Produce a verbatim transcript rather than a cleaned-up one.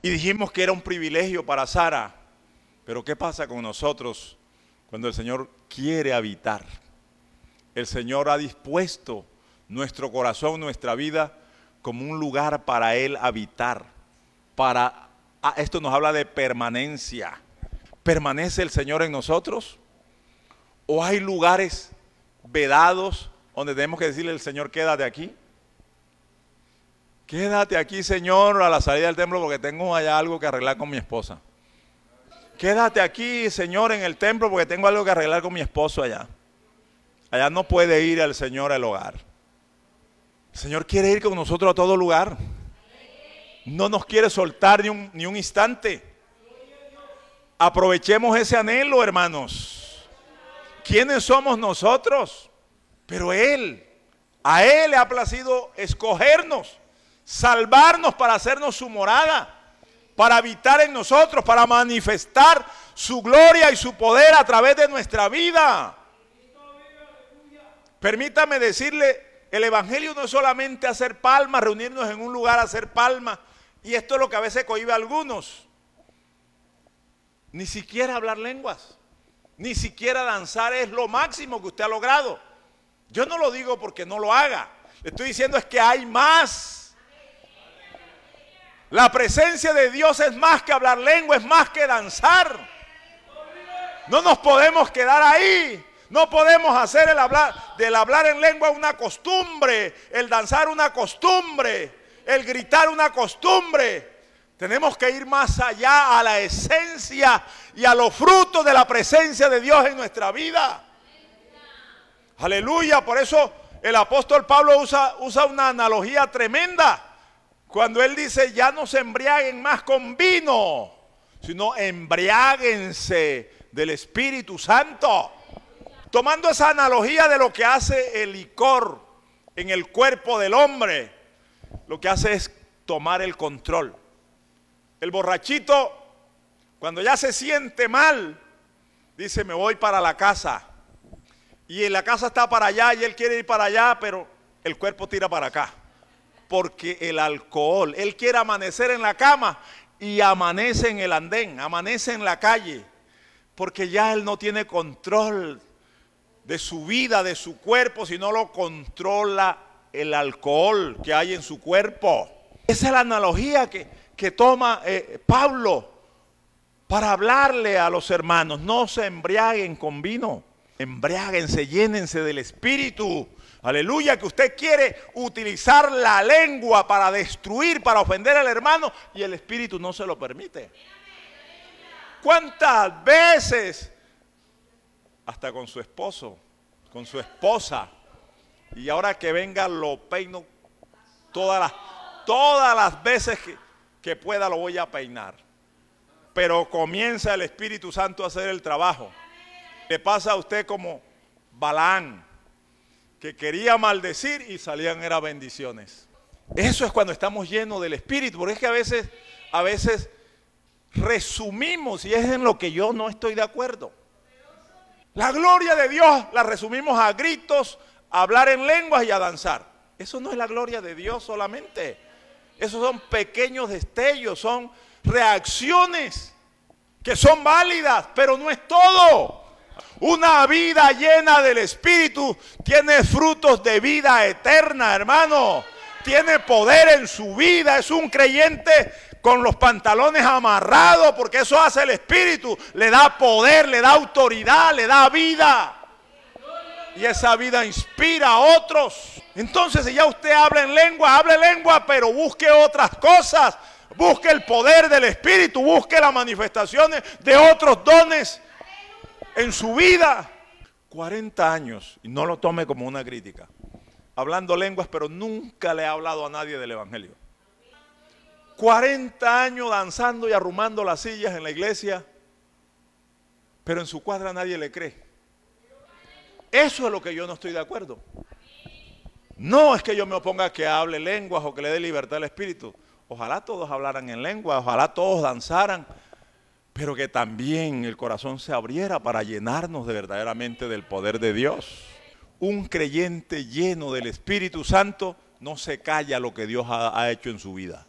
Y dijimos que era un privilegio para Sara. Pero ¿qué pasa con nosotros cuando el Señor quiere habitar? El Señor ha dispuesto nuestro corazón, nuestra vida, como un lugar para Él habitar. Para, ah, esto nos habla de permanencia. ¿Permanece el Señor en nosotros? ¿O hay lugares vedados donde tenemos que decirle al Señor, quédate aquí? Quédate aquí, Señor, a la salida del templo porque tengo allá algo que arreglar con mi esposa. Quédate aquí, Señor, en el templo porque tengo algo que arreglar con mi esposo allá. Allá no puede ir el Señor al hogar. El Señor quiere ir con nosotros a todo lugar. No nos quiere soltar ni un, ni un instante. Aprovechemos ese anhelo, hermanos. ¿Quiénes somos nosotros? Pero Él, a Él le ha placido escogernos, salvarnos para hacernos su morada, para habitar en nosotros, para manifestar su gloria y su poder a través de nuestra vida. Permítame decirle, el evangelio no es solamente hacer palmas, reunirnos en un lugar a hacer palmas, y esto es lo que a veces cohíbe a algunos. Ni siquiera hablar lenguas, ni siquiera danzar es lo máximo que usted ha logrado. Yo no lo digo porque no lo haga, le estoy diciendo es que hay más. La presencia de Dios es más que hablar lengua, es más que danzar. No nos podemos quedar ahí. No podemos hacer el hablar, del hablar en lengua una costumbre, el danzar una costumbre, el gritar una costumbre. Tenemos que ir más allá a la esencia y a los frutos de la presencia de Dios en nuestra vida. Aleluya, por eso el apóstol Pablo usa, usa una analogía tremenda. Cuando él dice, ya no se embriaguen más con vino, sino embriáguense del Espíritu Santo. Tomando esa analogía de lo que hace el licor en el cuerpo del hombre, lo que hace es tomar el control. El borrachito, cuando ya se siente mal, dice, me voy para la casa. Y en la casa está para allá y él quiere ir para allá, pero el cuerpo tira para acá. Porque el alcohol, él quiere amanecer en la cama y amanece en el andén, amanece en la calle. Porque ya él no tiene control de su vida, de su cuerpo, sino lo controla el alcohol que hay en su cuerpo. Esa es la analogía que, que toma eh, Pablo para hablarle a los hermanos. No se embriaguen con vino, embriáguense, llénense del Espíritu. Aleluya, que usted quiere utilizar la lengua para destruir, para ofender al hermano y el Espíritu no se lo permite. ¿Cuántas veces, hasta con su esposo, con su esposa, y ahora que venga lo peino todas las, todas las veces que, que pueda lo voy a peinar? Pero comienza el Espíritu Santo a hacer el trabajo. Le pasa a usted como Balaán, que quería maldecir y salían eran bendiciones. Eso es cuando estamos llenos del Espíritu, porque es que a veces, a veces resumimos y es en lo que yo no estoy de acuerdo. La gloria de Dios la resumimos a gritos, a hablar en lenguas y a danzar. Eso no es la gloria de Dios solamente. Esos son pequeños destellos, son reacciones que son válidas, pero no es todo. Una vida llena del Espíritu tiene frutos de vida eterna, hermano. Tiene poder en su vida. Es un creyente con los pantalones amarrados, porque eso hace el Espíritu. Le da poder, le da autoridad, le da vida. Y esa vida inspira a otros. Entonces, si ya usted habla en lengua, hable lengua, pero busque otras cosas. Busque el poder del Espíritu, busque las manifestaciones de otros dones en su vida. cuarenta años, y no lo tome como una crítica, hablando lenguas, pero nunca le ha hablado a nadie del Evangelio. cuarenta años danzando y arrumando las sillas en la iglesia, pero en su cuadra nadie le cree. Eso es lo que yo no estoy de acuerdo. No es que yo me oponga a que hable lenguas o que le dé libertad al Espíritu. Ojalá todos hablaran en lengua, ojalá todos danzaran, pero que también el corazón se abriera para llenarnos de verdaderamente del poder de Dios. Un creyente lleno del Espíritu Santo no se calla lo que Dios ha, ha hecho en su vida.